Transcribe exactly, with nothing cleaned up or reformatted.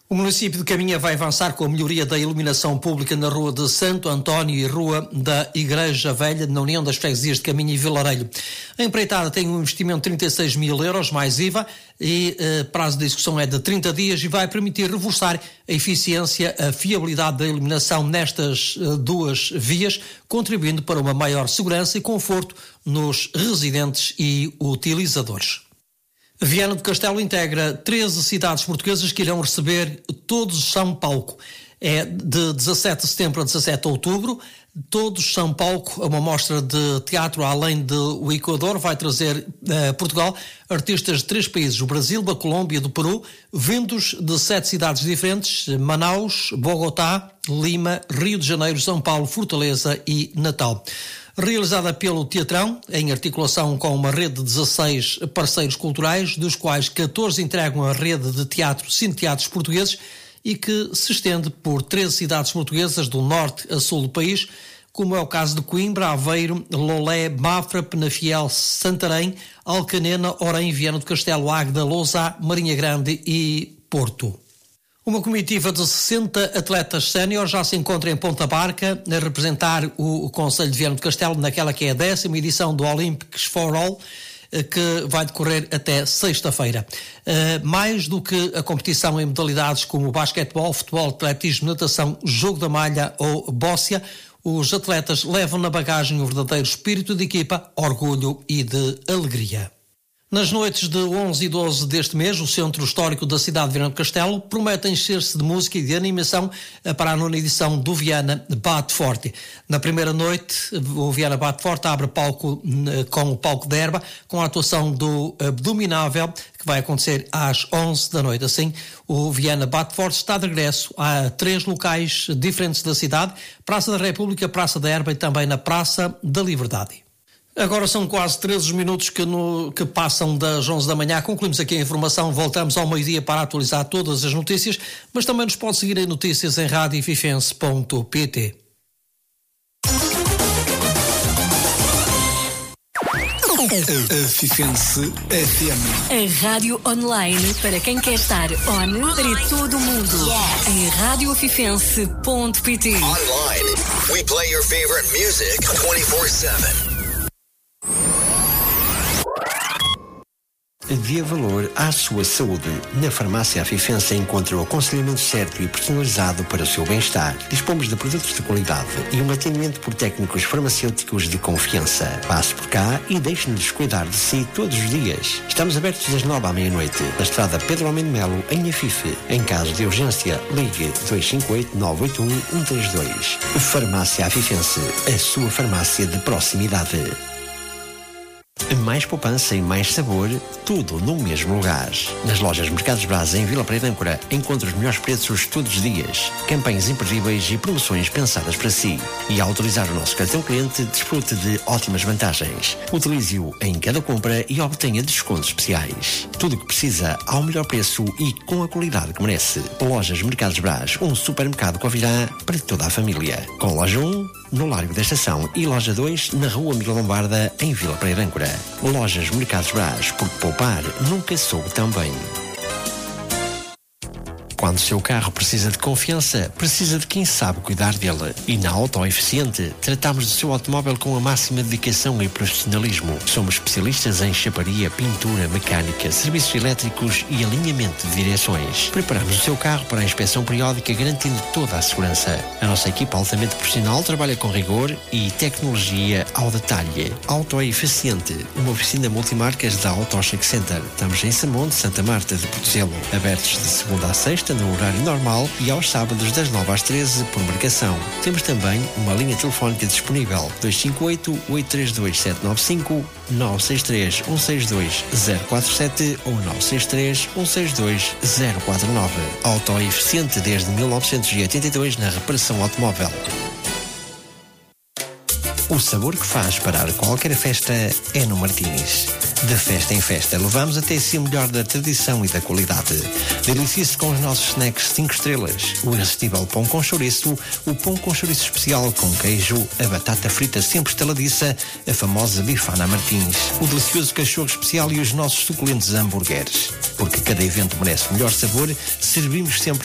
O município de Caminha vai avançar com a melhoria da iluminação pública na Rua de Santo António e Rua da Igreja Velha, na União das Freguesias de Caminha e Vilarejo. A empreitada tem um investimento de trinta e seis mil euros, mais I V A, e eh, prazo de execução é de trinta dias e vai permitir reforçar a eficiência, a fiabilidade da iluminação nestas eh, duas vias, contribuindo para uma maior segurança e conforto nos residentes e utilizadores. Viana do Castelo integra treze cidades portuguesas que irão receber Todos São Palco. É de dezassete de setembro a dezassete de outubro. Todos São Palco, uma mostra de teatro além do Equador, vai trazer a Portugal artistas de três países, o Brasil, da Colômbia e do Peru, vindos de sete cidades diferentes: Manaus, Bogotá, Lima, Rio de Janeiro, São Paulo, Fortaleza e Natal. Realizada pelo Teatrão, em articulação com uma rede de dezasseis parceiros culturais, dos quais catorze entregam a rede de teatro Cineteatros Portugueses, e que se estende por treze cidades portuguesas do norte a sul do país, como é o caso de Coimbra, Aveiro, Lolé, Mafra, Penafiel, Santarém, Alcanena, Orem, Viana do Castelo, Águeda, Lousá, Marinha Grande e Porto. Uma comitiva de sessenta atletas sénior já se encontra em Ponta Barca a representar o Concelho de Viana do Castelo naquela que é a décima edição do Olympics for All, que vai decorrer até sexta-feira. Uh, mais do que a competição em modalidades como basquetebol, futebol, atletismo, natação, jogo da malha ou bóssia, os atletas levam na bagagem um verdadeiro espírito de equipa, orgulho e de alegria. Nas noites de onze e doze deste mês, o Centro Histórico da cidade de Viana do Castelo promete encher-se de música e de animação para a nona edição do Viana Bate Forte. Na primeira noite, o Viana Bate Forte abre palco com o palco de erva, com a atuação do Abdominável, que vai acontecer às onze da noite. Assim, o Viana Bate Forte está de regresso a três locais diferentes da cidade: Praça da República, Praça da Erva e também na Praça da Liberdade. Agora são quase treze minutos que, no, que passam das onze da manhã. Concluímos aqui a informação. Voltamos ao meio-dia para atualizar todas as notícias, mas também nos pode seguir em notícias em rádio fifense ponto pt. A Fifense F M. A rádio online para quem quer estar on para todo o mundo. Yes. Em rádio fifense ponto pt. Online, we play your favorite music twenty-four seven. Dê valor à sua saúde. Na Farmácia Afifense encontra o aconselhamento certo e personalizado para o seu bem-estar. Dispomos de produtos de qualidade e um atendimento por técnicos farmacêuticos de confiança. Passe por cá e deixe-nos cuidar de si todos os dias. Estamos abertos das nove à meia-noite, na estrada Pedro Almeida Melo, em Afife. Em caso de urgência, ligue dois cinco oito, nove oito um, um três dois. Farmácia Afifense, a sua farmácia de proximidade. Mais poupança e mais sabor, tudo no mesmo lugar. Nas lojas Mercados Brás, em Vila Pereira de Âncora, encontra os melhores preços todos os dias, campanhas imperdíveis e promoções pensadas para si. E ao utilizar o nosso cartão cliente, desfrute de ótimas vantagens. Utilize-o em cada compra e obtenha descontos especiais. Tudo o que precisa ao melhor preço e com a qualidade que merece. Lojas Mercados Brás, um supermercado Covirá para toda a família. Com loja um, no Largo da Estação, e loja dois, na Rua Miguel Lombarda, em Vila Pereira de Âncora. Lojas Mercados Brás, porque poupar nunca soube tão bem. Quando o seu carro precisa de confiança, precisa de quem sabe cuidar dele. E na Auto Eficiente, tratamos do seu automóvel com a máxima dedicação e profissionalismo. Somos especialistas em chaparia, pintura, mecânica, serviços elétricos e alinhamento de direções. Preparamos o seu carro para a inspeção periódica, garantindo toda a segurança. A nossa equipa altamente profissional trabalha com rigor e tecnologia ao detalhe. Auto Eficiente, uma oficina multimarcas da Auto Check Center. Estamos em Samonte, Santa Marta de Portozelo. Abertos de segunda a sexta, no horário normal, e aos sábados das nove às treze por marcação. Temos também uma linha telefónica disponível: dois cinco oito, oito três dois, sete nove cinco, nove seis três, um seis dois, zero quatro sete ou nove seis três, um seis dois, zero quatro nove. Auto Eficiente desde mil novecentos e oitenta e dois na reparação automóvel. O sabor que faz parar qualquer festa é no Martins. De festa em festa, levamos até si o melhor da tradição e da qualidade. Delicie-se com os nossos snacks cinco estrelas, o irresistível pão com chouriço, o pão com chouriço especial com queijo, a batata frita sempre estaladiça, a famosa bifana Martins, o delicioso cachorro especial e os nossos suculentos hambúrgueres. Porque cada evento merece melhor sabor, servimos sempre